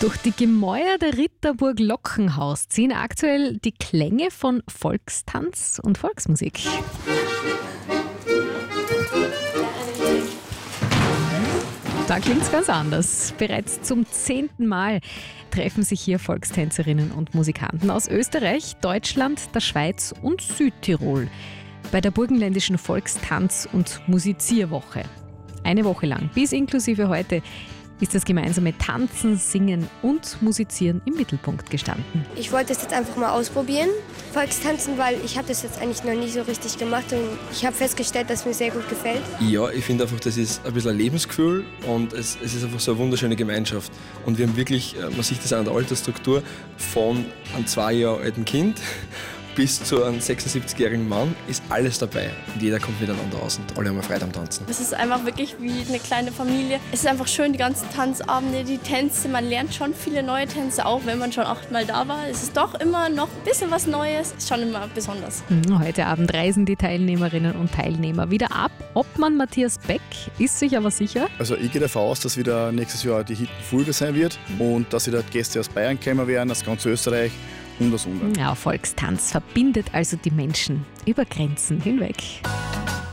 Durch die Gemäuer der Ritterburg Lockenhaus ziehen aktuell die Klänge von Volkstanz und Volksmusik. Da klingt es ganz anders. Bereits zum 10. Mal treffen sich hier Volkstänzerinnen und Musikanten aus Österreich, Deutschland, der Schweiz und Südtirol bei der burgenländischen Volkstanz- und Musizierwoche. Eine Woche lang, bis inklusive heute, ist das gemeinsame Tanzen, Singen und Musizieren im Mittelpunkt gestanden. Ich wollte es jetzt einfach mal ausprobieren, Volkstanzen, weil ich habe das jetzt eigentlich noch nie so richtig gemacht und ich habe festgestellt, dass es mir sehr gut gefällt. Ja, ich finde einfach, das ist ein bisschen ein Lebensgefühl und es ist einfach so eine wunderschöne Gemeinschaft. Und wir haben wirklich, man sieht das an der Altersstruktur, von einem 2 Jahre alten Kind bis zu einem 76-jährigen Mann ist alles dabei. Und jeder kommt miteinander aus und alle haben Freude am Tanzen. Es ist einfach wirklich wie eine kleine Familie. Es ist einfach schön, die ganzen Tanzabende, die Tänze. Man lernt schon viele neue Tänze, auch wenn man schon 8-mal da war. Es ist doch immer noch ein bisschen was Neues. Ist schon immer besonders. Heute Abend reisen die Teilnehmerinnen und Teilnehmer wieder ab. Obmann Matthias Beck ist sich aber sicher. Also ich gehe davon aus, dass wieder nächstes Jahr die Hitten voll sein wird und dass wieder Gäste aus Bayern kommen werden, aus ganz Österreich und aus Ungarn. Ja, Volkstanz verbindet also die Menschen über Grenzen hinweg.